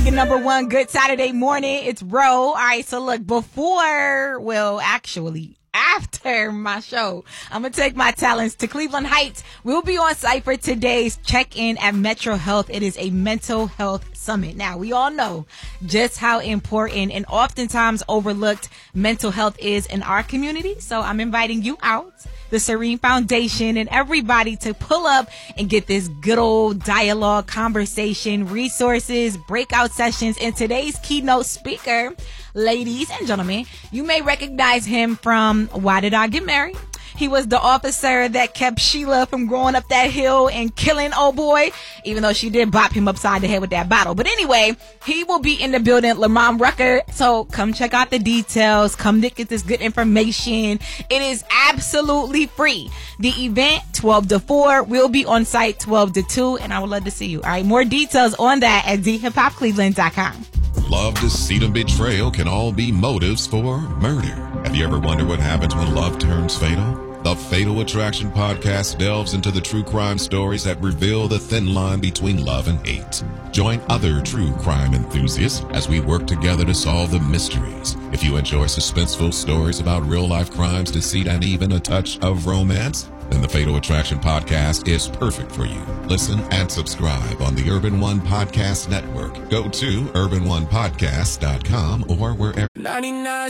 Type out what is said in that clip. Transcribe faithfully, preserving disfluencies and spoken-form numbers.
Number one, good Saturday morning. It's Ro. All right, so look, before, well, actually, after my show, I'm going to take my talents to Cleveland Heights. We'll be on site for today's check-in at Metro Health. It is a mental health summit. Now, we all know just how important and oftentimes overlooked mental health is in our community. So I'm inviting you out, the Serene Foundation, and everybody to pull up and get this good old dialogue, conversation, resources, breakout sessions. And today's keynote speaker, ladies and gentlemen, you may recognize him from Why Did I Get Married? He was the officer that kept Sheila from going up that hill and killing old boy, even though she did bop him upside the head with that bottle. But anyway, he will be in the building, Lamont Rucker. So come check out the details. Come to get this good information. It is absolutely free. The event, twelve to four. We'll be on site twelve to two, and I would love to see you. All right, more details on that at z hip hop cleveland dot com. Love, deceit, and betrayal can all be motives for murder. Have you ever wondered what happens when love turns fatal? The Fatal Attraction podcast delves into the true crime stories that reveal the thin line between love and hate. Join other true crime enthusiasts as we work together to solve the mysteries. If you enjoy suspenseful stories about real-life crimes, deceit, and even a touch of romance, then the Fatal Attraction podcast is perfect for you. Listen and subscribe on the Urban One Podcast Network. Go to urban one podcast dot com or wherever. ninety-nine